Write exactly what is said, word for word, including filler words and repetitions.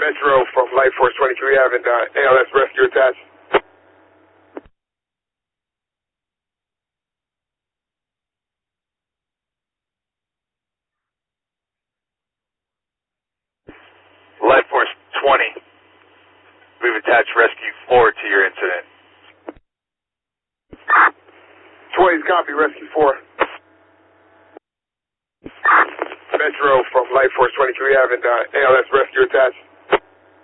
Metro from Light Force twenty-three having uh, A L S rescue attached. Light Force twenty. We've attached Rescue four to your incident. twenty's copy, Rescue four. Metro from Light Force twenty-three having uh, A L S rescue attached.